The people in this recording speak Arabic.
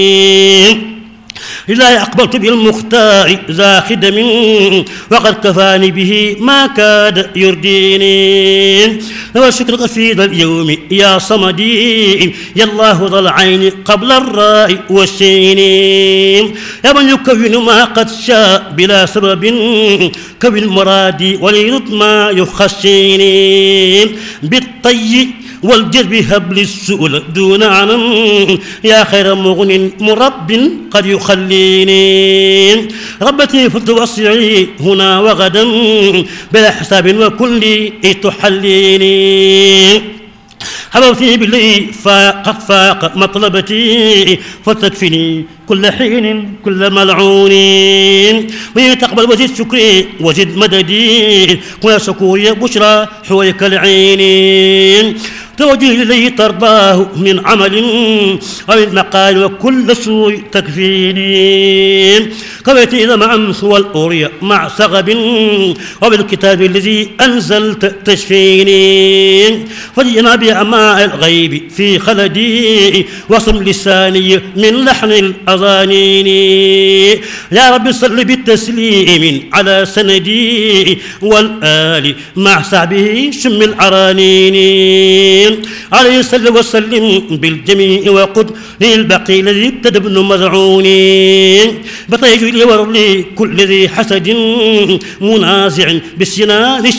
لله أقبلت بالمختار ذا خدم وقد كفاني به ما كاد يرديني لو الشكر في ذا اليوم يا صمدي يا الله ذا العين قبل الراء والسين يا من يكون ما قد شاء بلا سبب كون مرادي وليرد ما يخشيني بالطي والجذب هبل السؤل دون عنم يا خير مغن مرب قد يخليني ربتي فتوسعي هنا وغدا بلا حساب وكل تحليني حبوتي باللي فاق مطلبتي فتكفني كل حين كل ملعون من تقبل وزد شكري وزد مددي كل شكوري بشرى حويك العين توجه إليه ترضاه من عمل أو المقال وكل سوء تكفيني كويت إذا مع أمس والأورية مع سغب وبالكتاب الذي أنزلت تشفيني فجئنا بأماء الغيب في خلدي وصم لساني من لحن الأذانين يا رب صل بالتسليم على سندي والآل مع سعبه شم العرانين عليه صلى وسلم بالجميع وقد للبقي الذي ابتدى مزعوني بطيج لي ورلي كل ذي حسد منازع بالسنان